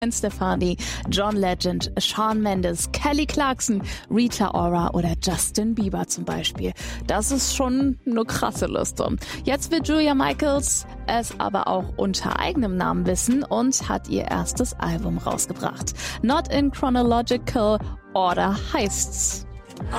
Gwen Stefani, John Legend, Shawn Mendes, Kelly Clarkson, Rita Ora oder Justin Bieber zum Beispiel. Das ist schon eine krasse Liste. Jetzt will Julia Michaels es aber auch unter eigenem Namen wissen und hat ihr erstes Album rausgebracht. Not in Chronological Order heißt's.